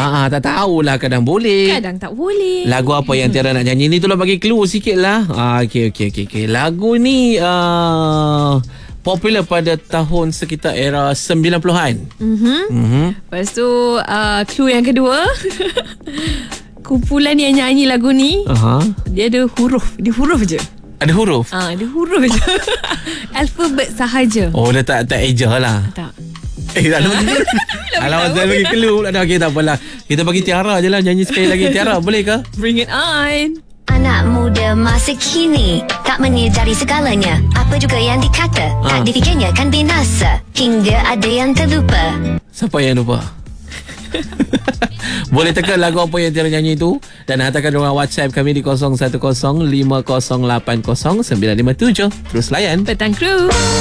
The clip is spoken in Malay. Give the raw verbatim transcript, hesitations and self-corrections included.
Ah, ah, tak tahulah, kadang boleh. Kadang tak boleh. Lagu apa yang Tiara nak nyanyi ni, tolong bagi clue sikit lah. Ah, okey, okey, okey. Okay. Lagu ni uh, popular pada tahun sekitar era sembilan puluhan. Mm-hmm. Mm-hmm. Lepas tu uh, clue yang kedua. Kumpulan yang nyanyi lagu ni, uh-huh. dia ada huruf. Dia huruf je. Ada huruf? Ah, dia huruf je. Alfabet sahaja. Oh, dah tak, tak eja lah. Tak. Eh, tak ada bagi. Alamak, saya bagi clue pula dah. Okey, tak apalah. Kita bagi Tiara je lah nyanyi sekali lagi. Tiara, boleh ke? Bring it on. Anak muda masa kini tak menyedari segalanya. Apa juga yang dikata, ha. tak difikirnya kan binasa. Hingga ada yang terlupa. Siapa yang lupa? Boleh tekan lagu apa yang Tiara nyanyi tu dan hantarkan orang WhatsApp kami di kosong satu kosong lima kosong lapan kosong sembilan lima tujuh. Terus layan Petang Crew.